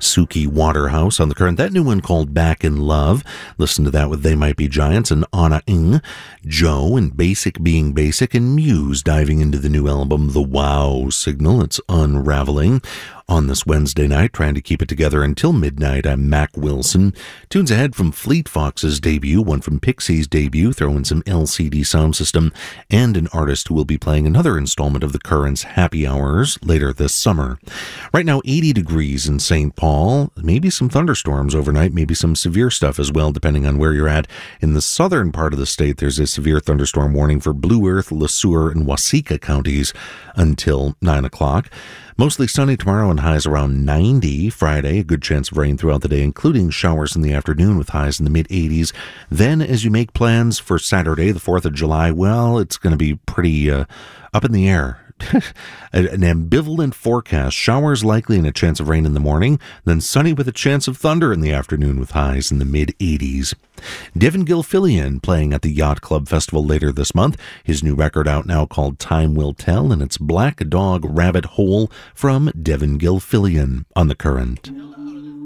Suki Waterhouse on the Current. That new one called Back in Love. Listen to that with They Might Be Giants and Anna Ng. Joe and Basic Being Basic, and Muse diving into the new album The Wow Signal. It's unraveling. On this Wednesday night, trying to keep it together until midnight, I'm Mac Wilson. Tunes ahead from Fleet Fox's debut, one from Pixie's debut, throw in some LCD Sound System, and an artist who will be playing another installment of The Current's Happy Hours later this summer. Right now, 80 degrees in St. Paul. Maybe some thunderstorms overnight, maybe some severe stuff as well, depending on where you're at. In the southern part of the state, there's a severe thunderstorm warning for Blue Earth, Le Sueur, and Waseca counties until 9 o'clock. Mostly sunny tomorrow and highs around 90. Friday, a good chance of rain throughout the day, including showers in the afternoon with highs in the mid-80s. Then, as you make plans for Saturday, the 4th of July, well, it's going to be pretty up in the air. An ambivalent forecast. Showers likely and a chance of rain in the morning, then sunny with a chance of thunder in the afternoon with highs in the mid-80s. Devin Gilfillian playing at the Yacht Club Festival later this month. His new record out now called Time Will Tell, and it's Black Dog Rabbit Hole from Devin Gilfillian on The Current.